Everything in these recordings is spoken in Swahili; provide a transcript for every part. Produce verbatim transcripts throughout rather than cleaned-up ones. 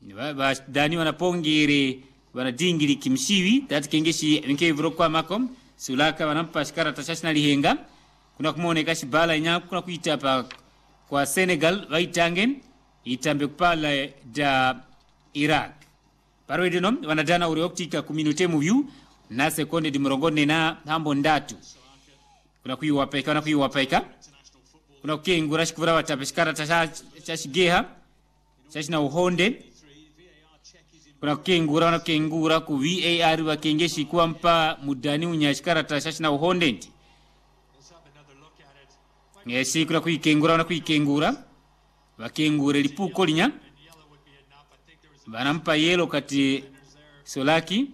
ba dani wana pongere wana dingiri kimsiwi tati kengeshi winke vro kwa makom sulaka wanampa shikara tashashna lihenga kuna kumone kashi bala nya kuna kuita pa kwa Senegal waitangen itambe kupala da Iraq paro edeno wanadana uri optika kuminute mu view na sekonde di mrongone na hambo ndatu kuna kuiwa peka kuna kuiwa peka kuna kengura shikura watapeshikara tashigeha tashina uhonde kuna kengura na kengura ku V A R wa kengeshi kuampa mudani unyashikara tashina uhonde nti ngesi kuna kuikengura na kuikengura wakengure lipuko linya banampa yelo kati Solaki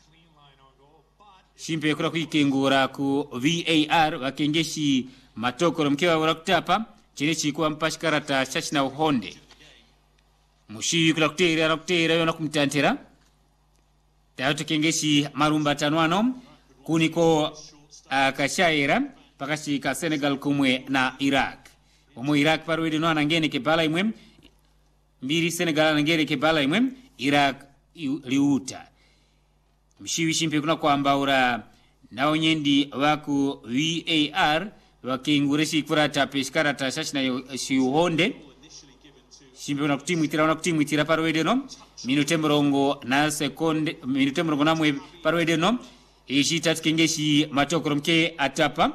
shimpe kuna kuikengura ku V A R wakengeshi matokoro mkewa warakutapa chile chikuwa mpashikara tashina uhonde mushiwi kula kutera na kutera yona kumtantera tayote kengeshi marumba tanwano kuniko uh, kashaira pakashi ka Senegal kumwe na Iraq omo Iraq parwede no anangene ke bala imwe mbiri Senegal anangene ke bala imwe Iraq liuta mushiwi shimpe kuna kwamba ura nao nyendi waku V A R wakingureshi kurata peshkara tashashina shihonde shimbe una kutimu itira una kutimu itira parwede no minute mrongo na sekonde minute mrongo na mwe parwede no ishi tatkengeshi matokoro mke atapa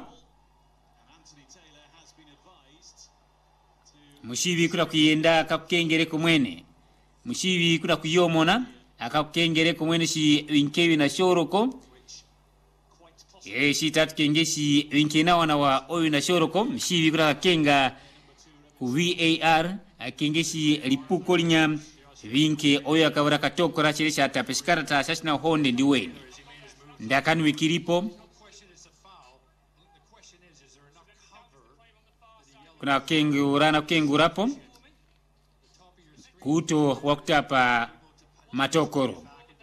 mushibi kuna kuyenda akakengere kumwene mushibi kuna kuyomona akakengere kumwene shi winkewi na shoroko ishi tatkengeshi winkena wana wa oyu na shoroko mushibi kuna kenga ku V A R akengeshi lipuko linya vinke oyo akavura katokora chirisha atapeshikara tashashina honde ndiweni ndakanu wikiripo kuna kengura na kengurapo kuto wakutapa matokoro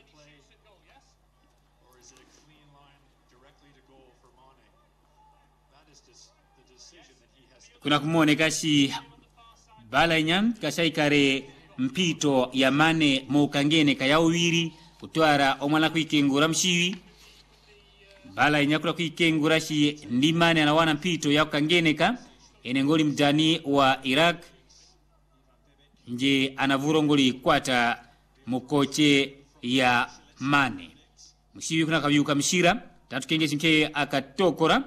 kuna kumone kashi bala nyam kashaikare mpito ya Mane mukangene kayawiri kutwara omwana kuikengura mshiwi bala nyakula kuikengura shi ndimane anawana mpito ya kangene ka enengoli mdani wa Iraq nje anavuro ngoli kwata mukoche ya Mane mshiwi kuna kavyuka mshira tatu kengeshi mke akatokora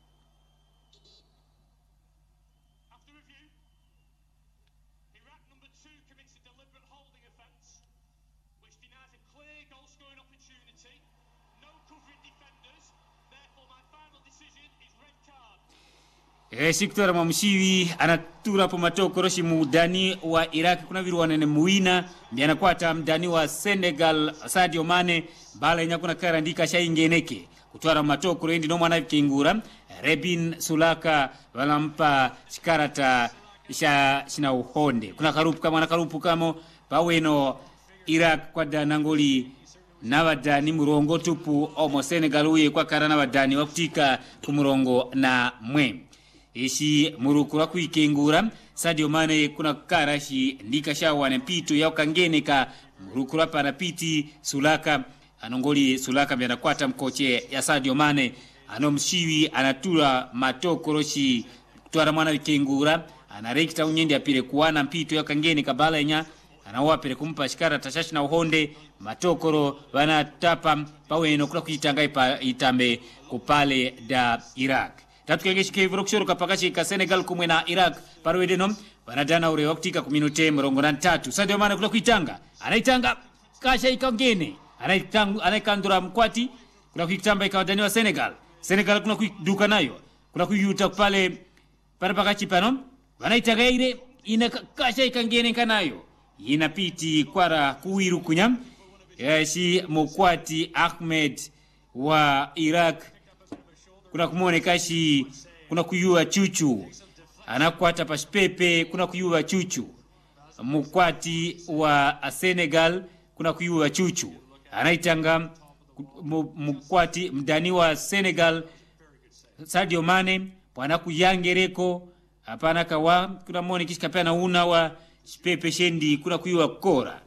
Siktora mamshiwi anatura po matokoro shi mudani wa Iraq kuna viru wanene muina mbiana kwata mdani wa Senegal Sadio Mane bala inya kuna karandika shaingeneke kutwara matokoro endi no mwana kingura Rebin Sulaka walampa shikarata sha shina uhonde kuna karupu kama na karupu kamo paweno Iraq kwa danangoli nabadani murongo tupu omo Senegal uye kwa karana badani wakutika kumurongo na mwe ishi murukura kuikengura Sadio Mane kuna karashi ndika shawane mpito ya ukangene ka murukura parapiti Sulaka anongoli Sulaka mbena kwata mkoche ya Sadio Mane anomshiwi anatura matokoroshi kutwara mwana wikengura anarekita unyendi apire kuwana mpito ya ukangene ka bala nya anawapire kumpa shikara tashashi na uhonde matokoro wana tapa paweno kula kuitanga ipa itambe kupale da Iraq tatu kengeshi kevro kushoro kapakashi ka Senegal kumwe na Iraq parwede nom wanadana ure waktika kuminute mrongo na tatu Sadio Mane kula kuitanga anaitanga kasha ikangene anaitanga anaikandura mkwati kula kuitamba ikawadani wa Senegal Senegal kuna kuiduka nayo kula kuyuta pale parapakachi panom wanaitanga ile ina kasha ikangene kanayo inapiti kwara kuwiru kunyam yashi mkwati Ahmed wa Iraq kuna kumone kashi kuna kuyua chuchu anakwata paspepe kuna kuyua chuchu mkwati wa Senegal kuna kuyua chuchu anaitanga mkwati mdani wa Senegal Sadio Mane wana kuyangereko hapana kawa kuna mone kishikapana una wa spepe shendi kuna kuyua kora